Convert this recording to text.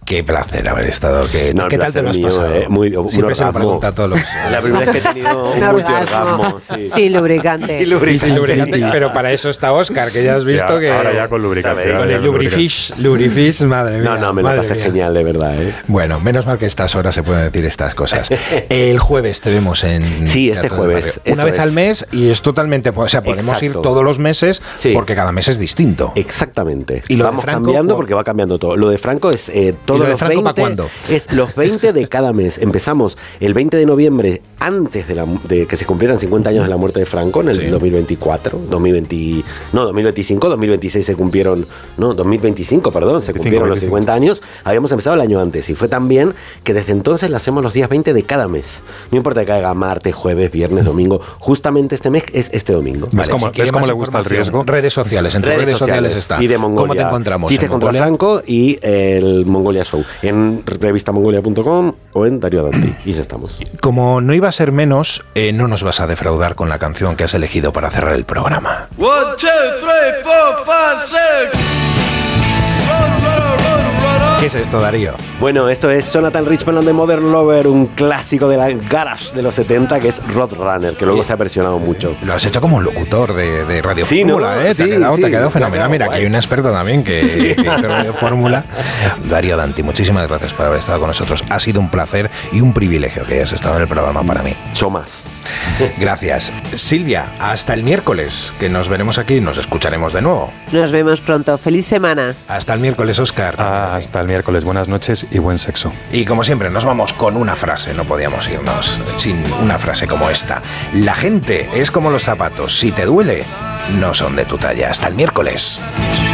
Qué placer haber estado. ¿Qué tal te lo has pasado? Siempre se lo pregunta a todos los... La primera vez que he tenido un multiorgasmo. Sí, lubricante. Y lubricante. Pero para eso está Óscar, que ya has visto que... Ahora ya con lubricante. Con el Lubrifish, madre mía. No, me lo pasé genial, de verdad. Bueno, menos mal que a estas horas se pueden decir estas cosas. El jueves te vemos en... Sí, este jueves. Una vez al mes y es totalmente... O sea, podemos ir todos los meses porque cada mes es distinto. Exactamente. ¿Y lo vamos de Franco, cambiando porque va cambiando todo. Lo de Franco es todos los 20... ¿Cuándo? Es los 20 de cada mes. Empezamos el 20 de noviembre, antes de que se cumplieran 50 años de la muerte de Franco, en el 2024, 2025, 2026 se cumplieron, 2025, perdón, se cumplieron los 50 años. Habíamos empezado el año antes y fue tan bien que desde entonces la hacemos los días 20 de cada mes. No importa que caiga martes, jueves, viernes, domingo, justamente este mes es este domingo. ¿Ves cómo le gusta el riesgo? Redes sociales, en redes sociales está. Y de Mongolia. ¿Cómo te encontramos? Chistes contra Franco y el Mongolia Show. En revistamongolia.com o en Darío Danti. Y ya estamos. Como no iba a ser menos, no nos vas a defraudar con la canción que has elegido para cerrar el programa. 1, 2, 3, 4, 5, 6. ¿Qué es esto, Darío? Bueno, esto es Jonathan Richman and the Modern Lover, un clásico de la garage de los 70 que es Roadrunner, que luego se ha versionado mucho. Lo has hecho como locutor de Radio Fórmula, ¿no? Te ha quedado fenomenal. Mira, que hay un experto también que hizo Radio Fórmula. Darío Danti, muchísimas gracias por haber estado con nosotros. Ha sido un placer y un privilegio que hayas estado en el programa para mí. Mucho más. Gracias. Silvia, hasta el miércoles, que nos veremos aquí y nos escucharemos de nuevo. Nos vemos pronto. ¡Feliz semana! Hasta el miércoles, Óscar. Hasta el miércoles. Buenas noches y buen sexo. Y como siempre, nos vamos con una frase. No podíamos irnos sin una frase como esta. La gente es como los zapatos. Si te duele, no son de tu talla. Hasta el miércoles.